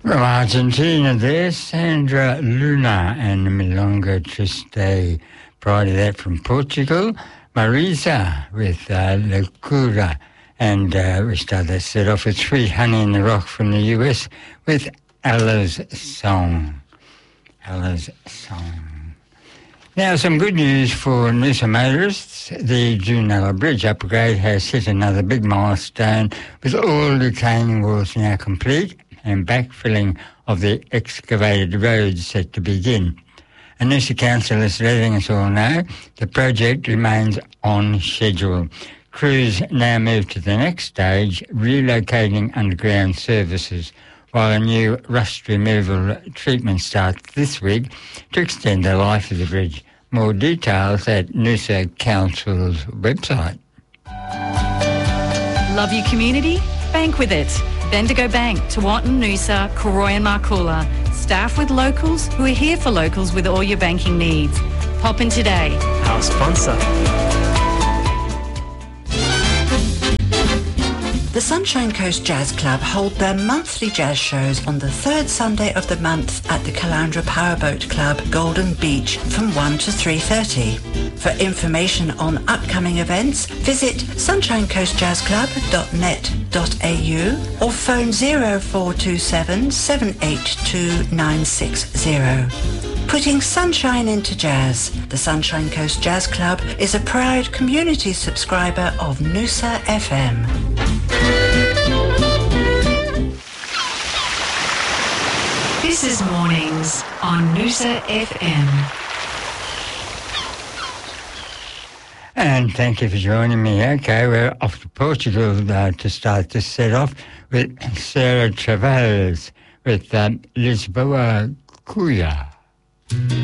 From Argentina there, Sandra Luna and Milonga Triste. Prior to that from Portugal, Marisa with Locura. And we started set off with Sweet Honey in the Rock from the US with Ella's Song. Ella's Song. Now, some good news for Noosa motorists. The Junella Bridge upgrade has hit another big milestone with all the retaining walls now complete and backfilling of the excavated roads set to begin. And Noosa Council is letting us all know the project remains on schedule. Crews now move to the next stage, relocating underground services, while a new rust removal treatment starts this week to extend the life of the bridge. More details at Noosa Council's website. Love your community? Bank with it. Bendigo Bank, Tewantin, Noosa, Koroi and Markula. Staff with locals who are here for locals with all your banking needs. Pop in today. Our sponsor. The Sunshine Coast Jazz Club hold their monthly jazz shows on the third Sunday of the month at the Caloundra Powerboat Club, Golden Beach, from 1 to 3:30. For information on upcoming events, visit sunshinecoastjazzclub.net.au or phone 0427 782 960. Putting sunshine into jazz. The Sunshine Coast Jazz Club is a proud community subscriber of Noosa FM. This is Mornings on Noosa FM. And thank you for joining me. Okay, we're off to Portugal to start this set off with Sarah Travels with Lisboa Cuya.